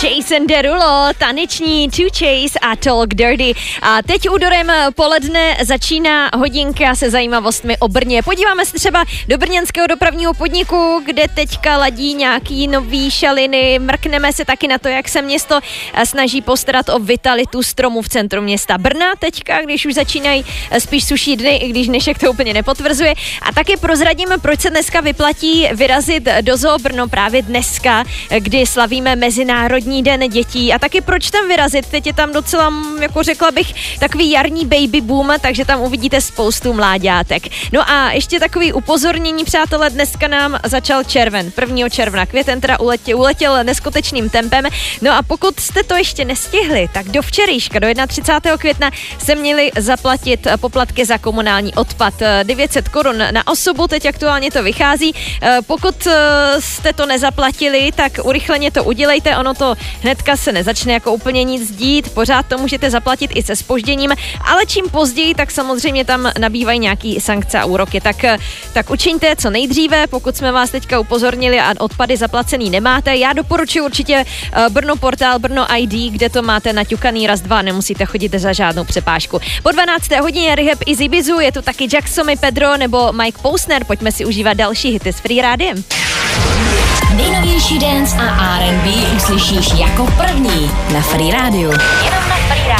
Jason Derulo, taneční Two Chase a Talk Dirty. A teď údorem poledne začíná hodinka se zajímavostmi o Brně. Podíváme se třeba do brněnského dopravního podniku, kde teďka ladí nějaký nový šaliny. Mrkneme se taky na to, jak se město snaží postarat o vitalitu stromů v centru města Brna. Teďka, když už začínají spíš suší dny, i když dnešek to úplně nepotvrzuje. A taky prozradíme, proč se dneska vyplatí vyrazit do Zoo Brno právě dneska, kdy slavíme Mezinárodní den dětí. A taky proč tam vyrazit? Teď je tam docela, jako řekla bych, takový jarní baby boom, takže tam uvidíte spoustu mláďátek. No a ještě takový upozornění, přátelé, dneska nám začal červen, 1. června. Květen teda uletěl neskutečným tempem. No a pokud jste to ještě nestihli, tak do včerejška, do 31. května se měli zaplatit poplatky za komunální odpad. 900 korun na osobu, teď aktuálně to vychází. Pokud jste to nezaplatili, tak urychleně to udělejte, ono to hnedka se nezačne jako úplně nic dít, pořád to můžete zaplatit i se zpožděním, ale čím později, tak samozřejmě tam nabývají nějaký sankce a úroky. Tak učiňte co nejdříve, pokud jsme vás teďka upozornili a odpady zaplacený nemáte. Já doporučuji určitě Brno portál, Brno ID, kde to máte naťukaný raz, dva, nemusíte chodit za žádnou přepážku. Po 12. hodině Rehab i Zibizu, je tu taky Jacksomy, Pedro nebo Mike Posner, pojďme si užívat další hity s Free Rádiem. Nejnovější dance a R&B uslyšíš jako první na Free Rádiu. Jenom na